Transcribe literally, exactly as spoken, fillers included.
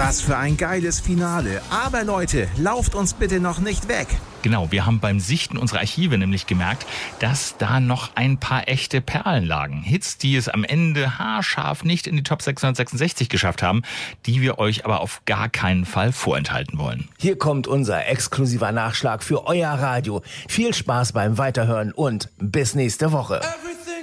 Was für ein geiles Finale. Aber Leute, lauft uns bitte noch nicht weg. Genau, wir haben beim Sichten unserer Archive nämlich gemerkt, dass da noch ein paar echte Perlen lagen. Hits, die es am Ende haarscharf nicht in die Top sechshundertsechsundsechzig geschafft haben, die wir euch aber auf gar keinen Fall vorenthalten wollen. Hier kommt unser exklusiver Nachschlag für euer Radio. Viel Spaß beim Weiterhören und bis nächste Woche.